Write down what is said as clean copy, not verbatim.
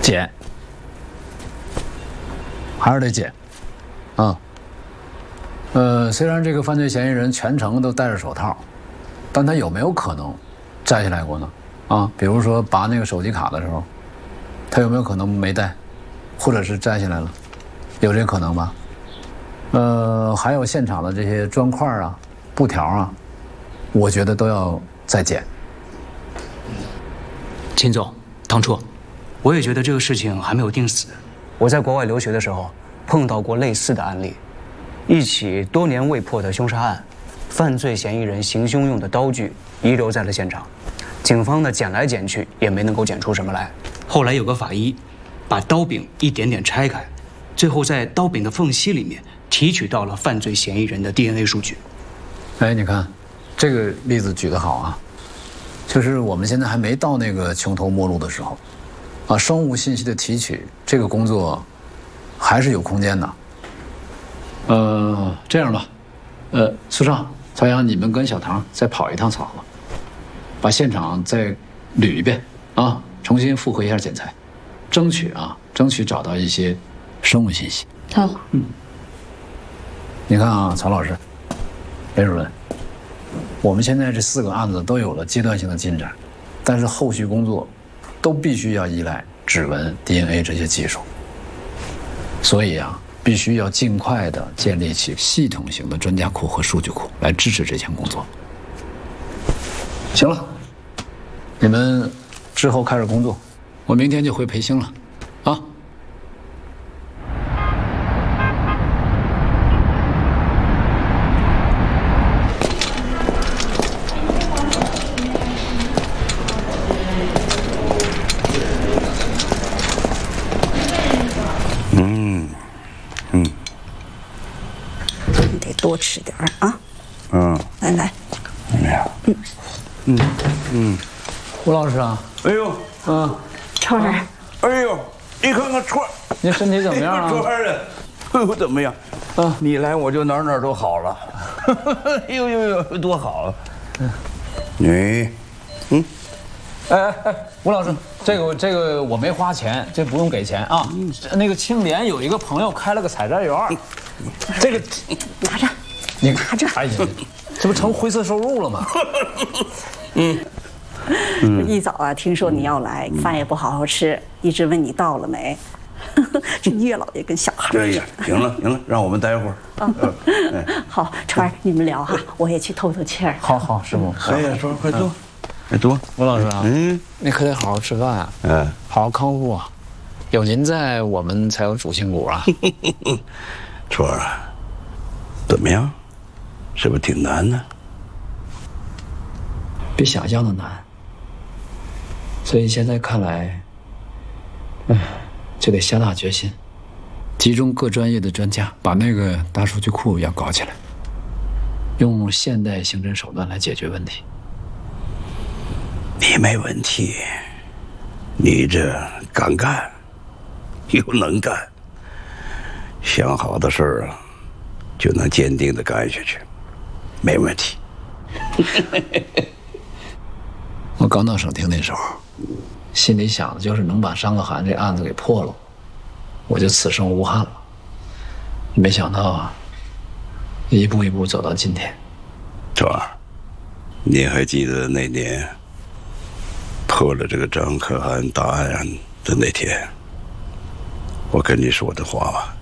检，还是得检，啊。虽然这个犯罪嫌疑人全程都戴着手套，但他有没有可能摘下来过呢？啊，比如说拔那个手机卡的时候，他有没有可能没戴，或者是摘下来了？有这个可能吧？还有现场的这些砖块啊、布条啊，我觉得都要再检。 秦总，当初我也觉得这个事情还没有定死。我在国外留学的时候碰到过类似的案例，一起多年未破的凶杀案，犯罪嫌疑人行凶用的刀具遗留在了现场，警方呢捡来捡去也没能够捡出什么来。后来有个法医把刀柄一点点拆开，最后在刀柄的缝隙里面提取到了犯罪嫌疑人的 DNA 数据。 哎，你看，这个例子举得好啊，就是我们现在还没到那个穷途末路的时候，啊，生物信息的提取这个工作还是有空间的。这样吧，苏少、曹阳，你们跟小唐再跑一趟草了，把现场再捋一遍啊，重新复核一下检材，争取找到一些生物信息。 好， 你看啊，曹老师，雷主任，我们现在这4个案子都有了阶段性的进展，但是后续工作都必须要依赖指纹、DNA 这些技术，所以啊，必须要尽快的建立起系统型的专家库和数据库来支持这项工作。行了，你们之后开始工作，我明天就回培兴了，啊。 你得多吃点啊。来。 哎呀， 吴老师啊， 哎呦， 川儿， 哎呦，你看看川儿， 您身体怎么样啊？ 川儿啊，哎呦，怎么样？你来我就哪儿都好了。哎呦，多好啊！你， 哎，吴老师，这个我没花钱，这不用给钱啊。那个青莲有一个朋友开了个采摘园，这个拿着， 你拿着。 哎呀，这不成灰色收入了吗？ 一早啊，听说你要来，饭也不好好吃，一直问你到了没。这岳老爷跟小孩哎呀，行了，让我们待会儿。 好，川儿，你们聊哈，我也去透透气儿。 好，师傅。 哎呀，川儿快坐，快坐。 吴老师啊，你可得好好吃饭啊，好好康复啊，有您在，我们才有主心骨啊。 川儿啊，怎么样？是不是挺难呢？ 比想象的难，所以现在看来，就得下大决心，集中各专业的专家，把那个大数据库要搞起来，用现代刑侦手段来解决问题。 你没问题，你这敢干，又能干，想好的事儿啊，就能坚定的干下去，没问题。 我刚到省厅那时候，心里想的就是能把张可汗这案子给破了，我就此生无憾了。没想到啊，一步一步走到今天。 川儿，你还记得那年破了这个张可汗大案的那天，我跟你说的话吗？